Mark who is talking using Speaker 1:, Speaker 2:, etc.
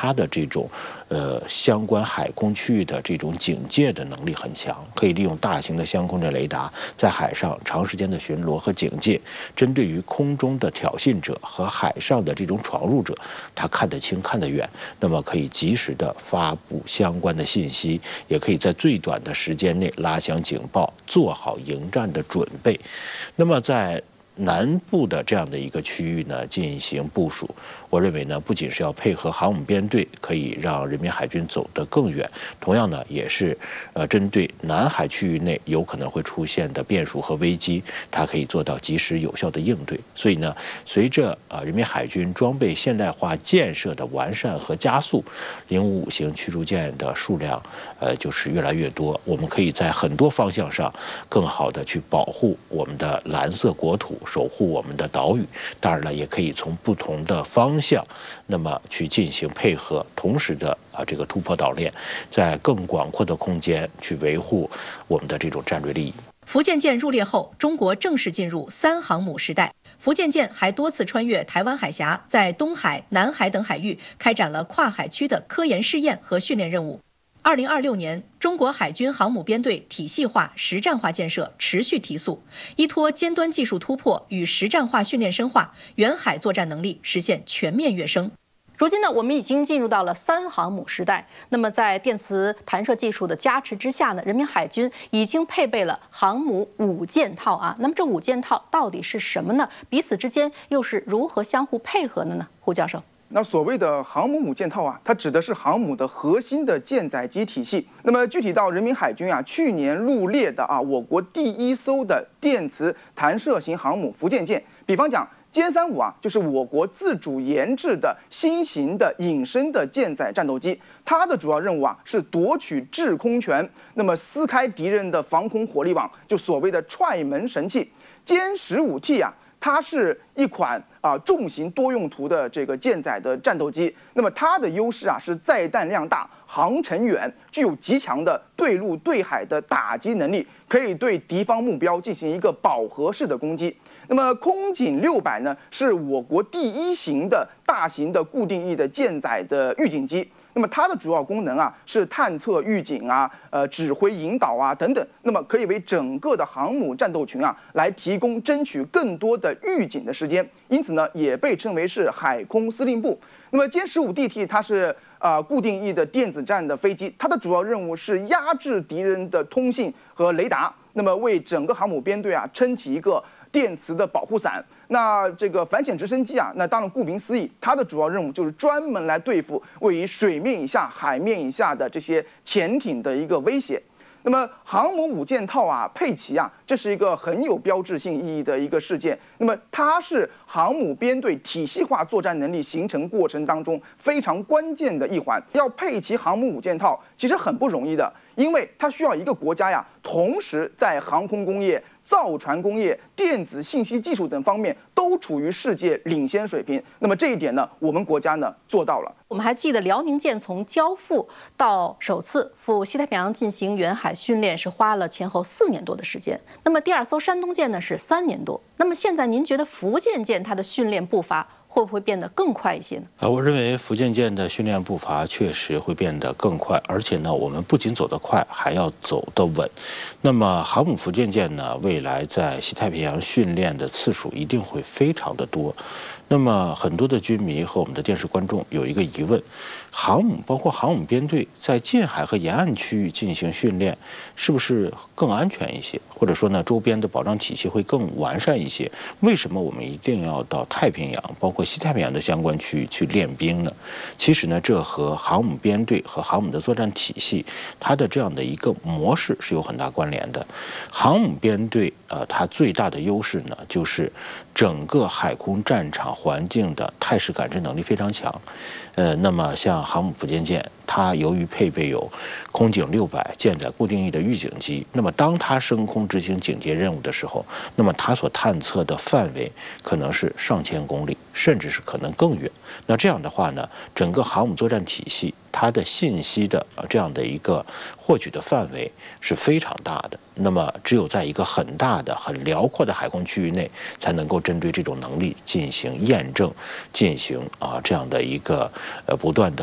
Speaker 1: 它的这种相关海空区域的这种警戒的能力很强，可以利用大型的相控阵雷达在海上长时间的巡逻和警戒，针对于空中的挑衅者和海上的这种闯入者，它看得清看得远，那么可以及时的发布相关的信息，也可以在最短的时间内拉响警报，做好迎战的准备。那么在南部的这样的一个区域呢进行部署，我认为呢不仅是要配合航母编队，可以让人民海军走得更远，同样呢也是针对南海区域内有可能会出现的变数和危机，它可以做到及时有效的应对。所以呢，随着人民海军装备现代化建设的完善和加速，055型驱逐舰的数量就是越来越多，我们可以在很多方向上更好的去保护我们的蓝色国土，守护我们的岛屿。当然了，也可以从不同的方向，那么去进行配合，同时的这个突破岛链，在更广阔的空间去维护我们的这种战略利益。
Speaker 2: 福建舰入列后，中国正式进入3航母时代。福建舰还多次穿越台湾海峡，在东海、南海等海域开展了跨海区的科研试验和训练任务。2026年，中国海军航母编队体系化、实战化建设持续提速，依托尖端技术突破与实战化训练深化，远海作战能力实现全面跃升。如今呢，我们已经进入到了3航母时代。那么，在电磁弹射技术的加持之下呢，人民海军已经配备了航母5件套啊。那么这5件套到底是什么呢？彼此之间又是如何相互配合的呢？胡教授。
Speaker 3: 那所谓的航母5件套啊，它指的是航母的核心的舰载机体系。那么具体到人民海军啊，去年入列的我国第1艘的电磁弹射型航母福建舰，比方讲歼35啊，就是我国自主研制的新型的隐身的舰载战斗机，它的主要任务啊是夺取制空权，那么撕开敌人的防空火力网，就所谓的踹门神器。歼15T啊，它是一款重型多用途的这个舰载的战斗机，那么它的优势啊是载弹量大、航程远，具有极强的对陆对海的打击能力，可以对敌方目标进行一个饱和式的攻击。那么空警600呢，是我国第1型的大型的固定翼的舰载的预警机。那么它的主要功能啊是探测、预警指挥、引导等等。那么可以为整个的航母战斗群来提供争取更多的预警的时间，因此呢也被称为是海空司令部。那么歼15DT 它是固定翼的电子战的飞机，它的主要任务是压制敌人的通信和雷达，那么为整个航母编队撑起一个电磁的保护伞。那这个反潜直升机那当然顾名思义，它的主要任务就是专门来对付位于水面以下、海面以下的这些潜艇的一个威胁。那么航母5件套配齐这是一个很有标志性意义的一个事件。那么它是航母编队体系化作战能力形成过程当中非常关键的一环。要配齐航母5件套其实很不容易的，因为它需要一个国家同时在航空工业、造船工业、电子信息技术等方面都处于世界领先水平。那么这一点呢，我们国家呢做到了。
Speaker 2: 我们还记得辽宁舰从交付到首次赴西太平洋进行远海训练是花了前后4年多的时间。那么第2艘山东舰呢是3年多。那么现在您觉得福建舰它的训练步伐会不会变得更快一些呢？
Speaker 1: 我认为福建舰的训练步伐确实会变得更快，而且呢，我们不仅走得快，还要走得稳。那么航母福建舰呢，未来在西太平洋训练的次数一定会非常的多。那么很多的军迷和我们的电视观众有一个疑问：航母包括航母编队在近海和沿岸区域进行训练，是不是更安全一些？或者说呢，周边的保障体系会更完善一些？为什么我们一定要到太平洋，包括西太平洋的相关区域去练兵呢？其实呢，这和航母编队和航母的作战体系，它的这样的一个模式是有很大关联的。航母编队它最大的优势呢，就是整个海空战场环境的态势感知能力非常强。那么像航母福建舰，它由于配备有空警600舰载固定翼的预警机，那么当它升空执行警戒任务的时候，那么它所探测的范围可能是上千公里，甚至是可能更远。那这样的话呢，整个航母作战体系它的信息的这样的一个获取的范围是非常大的。那么只有在一个很大的、很辽阔的海空区域内，才能够针对这种能力进行验证，进行这样的一个不断的